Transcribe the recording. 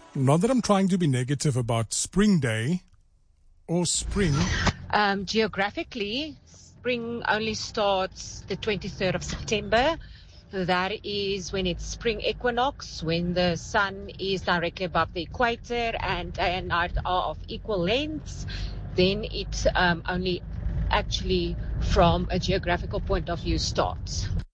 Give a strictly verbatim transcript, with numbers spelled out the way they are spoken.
Not that I'm trying to be negative about Spring Day or spring. Um, geographically, spring only starts the twenty-third of September. That is when it's spring equinox, when the sun is directly above the equator and day and night are of equal lengths. Then it um, only actually from a geographical point of view starts.